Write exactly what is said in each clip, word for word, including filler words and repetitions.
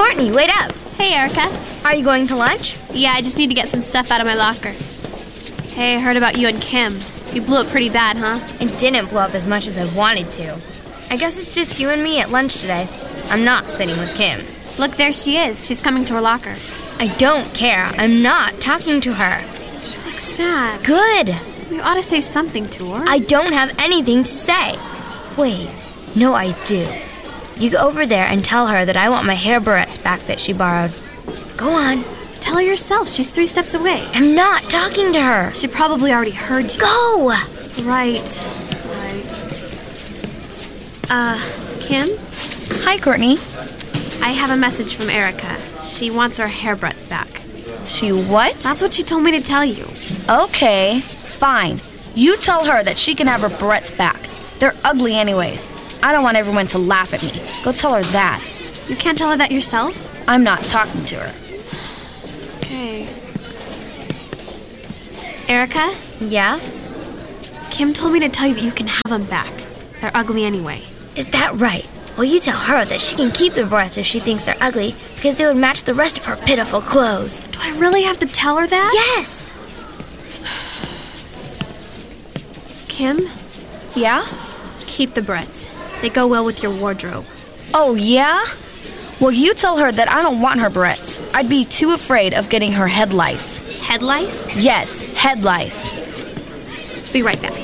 Courtney, wait up. Hey, Erica. Are you going to lunch? Yeah, I just need to get some stuff out of my locker. Hey, I heard about you and Kim. You blew it pretty bad, huh? It didn't blow up as much as I wanted to. I guess it's just you and me at lunch today. I'm not sitting with Kim. Look, there she is. She's coming to her locker. I don't care. I'm not talking to her. She looks sad. Good. You ought to say something to her. I don't have anything to say. Wait. No, I do. You go over there and tell her that I want my hair barrettes back that she borrowed. Go on. Tell her yourself. She's three steps away. I'm not talking to her. She probably already heard you. Go! Right. Right. Uh, Kim? Hi, Courtney. I have a message from Erica. She wants her hair barrettes back. She what? That's what she told me to tell you. Okay, fine. You tell her that she can have her barrettes back. They're ugly anyways. I don't want everyone to laugh at me. Go tell her that. You can't tell her that yourself? I'm not talking to her. Okay. Erica? Yeah? Kim told me to tell you that you can have them back. They're ugly anyway. Is that right? Well, you tell her that she can keep the barrettes if she thinks they're ugly, because they would match the rest of her pitiful clothes. Do I really have to tell her that? Yes! Kim? Yeah? Keep the barrettes. They go well with your wardrobe. Oh, yeah? Well, you tell her that I don't want her barrettes. I'd be too afraid of getting her head lice. Head lice? Yes, head lice. Be right back.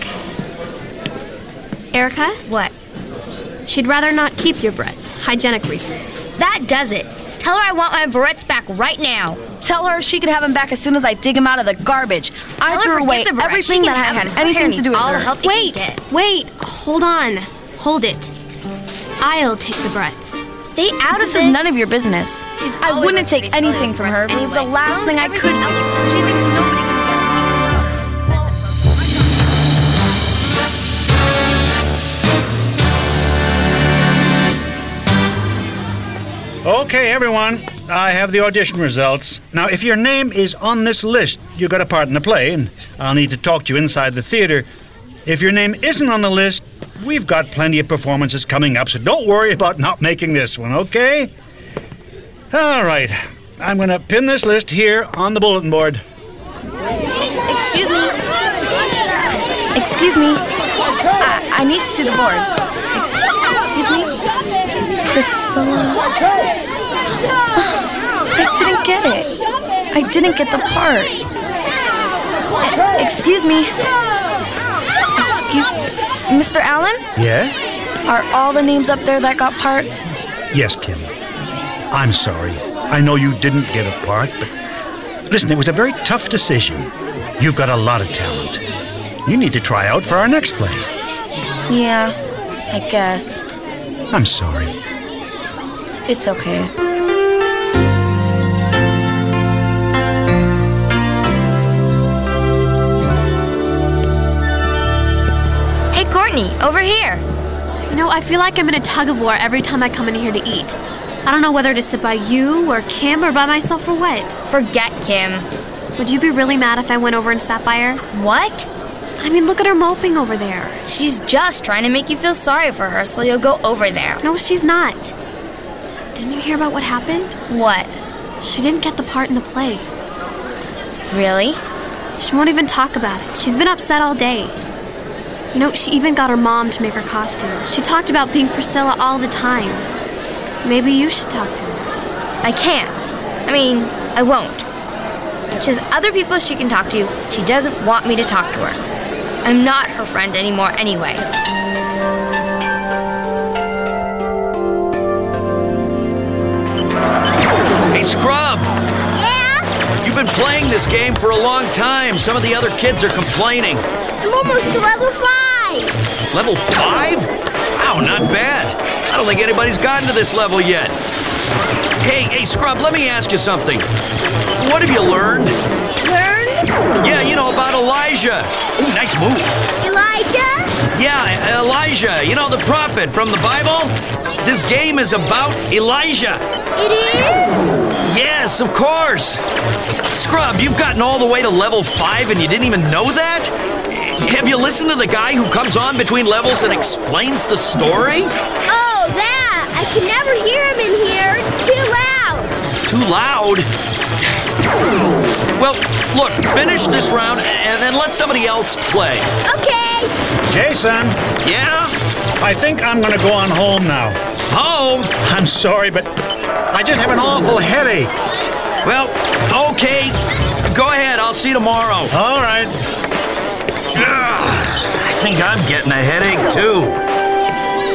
Erica? What? She'd rather not keep your barrettes. Hygienic reasons. That does it. Tell her I want my barrettes back right now. Tell her she can have them back as soon as I dig them out of the garbage. I Tell her threw forget away the barrettes. everything She can that have had them. anything Here, to do with I'll her. help you Wait! eat it. Wait! Hold on. Hold it. I'll take the barrettes. Stay out This of is this. none of your business. She's I always wouldn't like take to be anything silly from with her if it was the anyway. last Well, thing I could everything do. else- She thinks nobody can Okay, everyone, I have the audition results. Now, if your name is on this list, you got a part in the play, and I'll need to talk to you inside the theater. If your name isn't on the list, we've got plenty of performances coming up, so don't worry about not making this one, okay? All right, I'm going to pin this list here on the bulletin board. Excuse me. Excuse me. I, I need to see the board. Ex- excuse me. Priscilla. I didn't get it. I didn't get the part. E- excuse me. Excuse Mister Allen? Yeah? Are all the names up there that got parts? Yes, Kim. I'm sorry. I know you didn't get a part, but listen, it was a very tough decision. You've got a lot of talent. You need to try out for our next play. Yeah, I guess. I'm sorry. It's okay. Hey, Courtney, over here. You know, I feel like I'm in a tug of war every time I come in here to eat. I don't know whether to sit by you or Kim or by myself or what. Forget Kim. Would you be really mad if I went over and sat by her? What? I mean, look at her moping over there. She's just trying to make you feel sorry for her, so you'll go over there. No, she's not. Didn't you hear about what happened? What? She didn't get the part in the play. Really? She won't even talk about it. She's been upset all day. You know, she even got her mom to make her costume. She talked about being Priscilla all the time. Maybe you should talk to her. I can't. I mean, I won't. She has other people she can talk to. She doesn't want me to talk to her. I'm not her friend anymore anyway. Hey, Scrub! Yeah? You've been playing this game for a long time. Some of the other kids are complaining. I'm almost to level five. Level five? Wow, not bad. I don't think anybody's gotten to this level yet. Hey, hey, Scrub, let me ask you something. What have you learned? Learn? Yeah, you know, about Elijah. Ooh, nice move. Elijah? Yeah, Elijah, you know, the prophet from the Bible? This game is about Elijah. It is? Yes, of course. Scrub, you've gotten all the way to level five and you didn't even know that? Have you listened to the guy who comes on between levels and explains the story? Oh, that! I can never hear him in here. It's too loud. too loud. Well, look, finish this round and then let somebody else play. Okay. Jason, Yeah? I think I'm going to go on home now. Home? I'm sorry, but I just have an awful headache. Well, okay. Go ahead, I'll see you tomorrow. All right. I think I'm getting a headache, too.